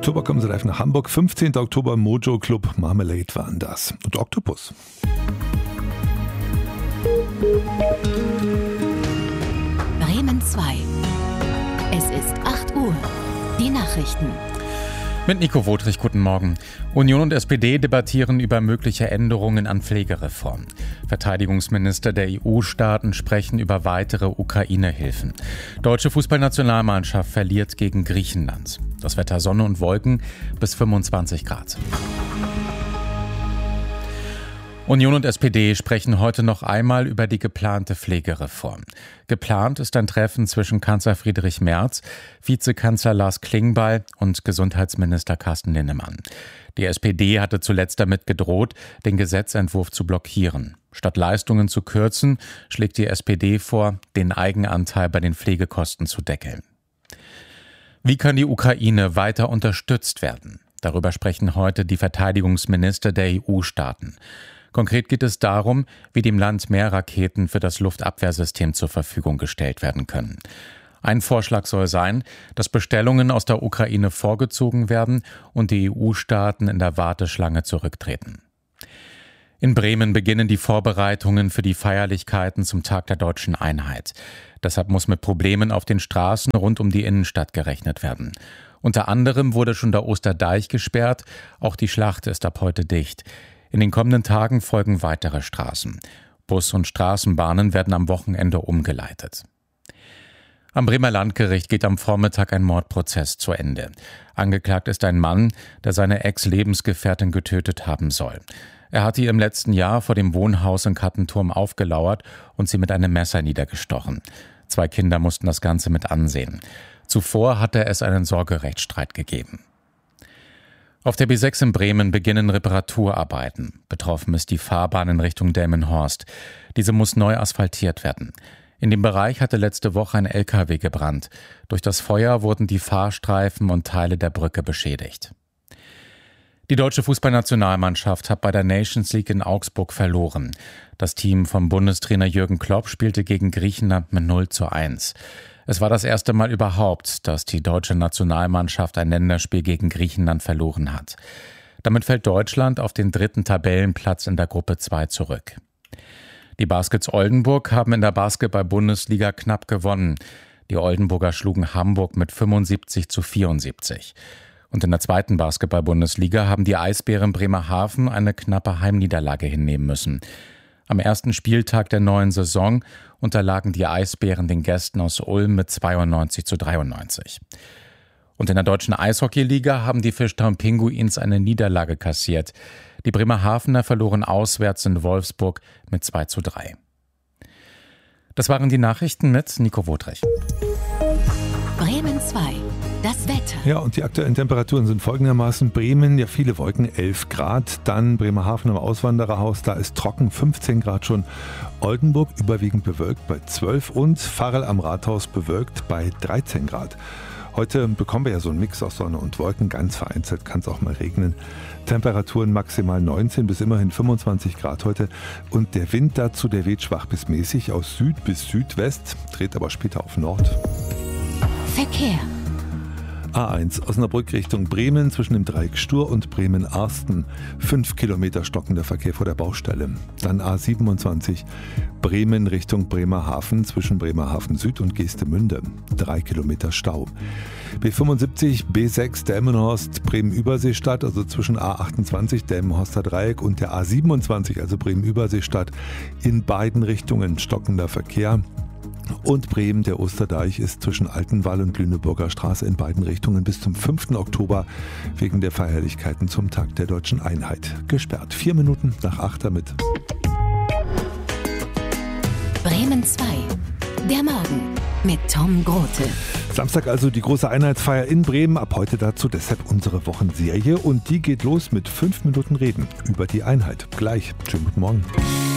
Oktober kommen sie live nach Hamburg. 15. Oktober Mojo Club Marmalade waren das. Und Octopus. Bremen 2. Es ist 8 Uhr. Die Nachrichten. Mit Nico Wotrich, guten Morgen. Union und SPD debattieren über mögliche Änderungen an Pflegereform. Verteidigungsminister der EU-Staaten sprechen über weitere Ukraine-Hilfen. Deutsche Fußballnationalmannschaft verliert gegen Griechenland. Das Wetter Sonne und Wolken bis 25 Grad. Union und SPD sprechen heute noch einmal über die geplante Pflegereform. Geplant ist ein Treffen zwischen Kanzler Friedrich Merz, Vizekanzler Lars Klingbeil und Gesundheitsminister Carsten Linnemann. Die SPD hatte zuletzt damit gedroht, den Gesetzentwurf zu blockieren. Statt Leistungen zu kürzen, schlägt die SPD vor, den Eigenanteil bei den Pflegekosten zu deckeln. Wie kann die Ukraine weiter unterstützt werden? Darüber sprechen heute die Verteidigungsminister der EU-Staaten. Konkret geht es darum, wie dem Land mehr Raketen für das Luftabwehrsystem zur Verfügung gestellt werden können. Ein Vorschlag soll sein, dass Bestellungen aus der Ukraine vorgezogen werden und die EU-Staaten in der Warteschlange zurücktreten. In Bremen beginnen die Vorbereitungen für die Feierlichkeiten zum Tag der Deutschen Einheit. Deshalb muss mit Problemen auf den Straßen rund um die Innenstadt gerechnet werden. Unter anderem wurde schon der Osterdeich gesperrt, auch die Schlacht ist ab heute dicht. In den kommenden Tagen folgen weitere Straßen. Bus- und Straßenbahnen werden am Wochenende umgeleitet. Am Bremer Landgericht geht am Vormittag ein Mordprozess zu Ende. Angeklagt ist ein Mann, der seine Ex-Lebensgefährtin getötet haben soll. Er hatte ihr im letzten Jahr vor dem Wohnhaus in Kattenturm aufgelauert und sie mit einem Messer niedergestochen. 2 Kinder mussten das Ganze mit ansehen. Zuvor hatte es einen Sorgerechtsstreit gegeben. Auf der B6 in Bremen beginnen Reparaturarbeiten. Betroffen ist die Fahrbahn in Richtung Delmenhorst. Diese muss neu asphaltiert werden. In dem Bereich hatte letzte Woche ein LKW gebrannt. Durch das Feuer wurden die Fahrstreifen und Teile der Brücke beschädigt. Die deutsche Fußballnationalmannschaft hat bei der Nations League in Augsburg verloren. Das Team von Bundestrainer Jürgen Klopp spielte gegen Griechenland mit 0:1. Es war das erste Mal überhaupt, dass die deutsche Nationalmannschaft ein Länderspiel gegen Griechenland verloren hat. Damit fällt Deutschland auf den 3. Tabellenplatz in der Gruppe 2 zurück. Die Baskets Oldenburg haben in der Basketball-Bundesliga knapp gewonnen. Die Oldenburger schlugen Hamburg mit 75:74. Und in der 2. Basketball-Bundesliga haben die Eisbären Bremerhaven eine knappe Heimniederlage hinnehmen müssen. Am ersten Spieltag der neuen Saison unterlagen die Eisbären den Gästen aus Ulm mit 92:93. Und in der deutschen Eishockeyliga haben die Fischtown Pinguins eine Niederlage kassiert. Die Bremerhavener verloren auswärts in Wolfsburg mit 2:3. Das waren die Nachrichten mit Nico Wotrich. Bremen 2. Das Wetter. Ja, und die aktuellen Temperaturen sind folgendermaßen. Bremen, ja viele Wolken, 11 Grad. Dann Bremerhaven im Auswandererhaus, da ist trocken, 15 Grad schon. Oldenburg überwiegend bewölkt bei 12 und Varel am Rathaus bewölkt bei 13 Grad. Heute bekommen wir ja so einen Mix aus Sonne und Wolken. Ganz vereinzelt kann es auch mal regnen. Temperaturen maximal 19 bis immerhin 25 Grad heute. Und der Wind dazu, der weht schwach bis mäßig aus Süd bis Südwest, dreht aber später auf Nord. Verkehr. A1 Osnabrück Richtung Bremen zwischen dem Dreieck Stur und Bremen-Arsten. 5 Kilometer stockender Verkehr vor der Baustelle. Dann A27 Bremen Richtung Bremerhaven zwischen Bremerhaven Süd und Geestemünde. 3 Kilometer Stau. B75 B6 Delmenhorst Bremen-Überseestadt, also zwischen A28 Delmenhorster Dreieck und der A27, also Bremen-Überseestadt. In beiden Richtungen stockender Verkehr. Und Bremen, der Osterdeich, ist zwischen Altenwall und Lüneburger Straße in beiden Richtungen bis zum 5. Oktober wegen der Feierlichkeiten zum Tag der Deutschen Einheit gesperrt. 4 Minuten nach 8 damit. Bremen 2. Der Morgen mit Tom Grote. Samstag also die große Einheitsfeier in Bremen. Ab heute dazu deshalb unsere Wochenserie. Und die geht los mit 5 Minuten Reden über die Einheit. Gleich. Schönen guten Morgen.